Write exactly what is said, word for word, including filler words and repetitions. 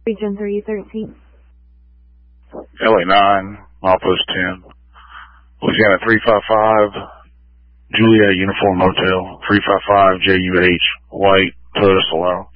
Region three thirteen. L A nine, Milepost ten. Louisiana three five five, Juliet Uniform Motel, three five five J U H, White, Toyota Solara.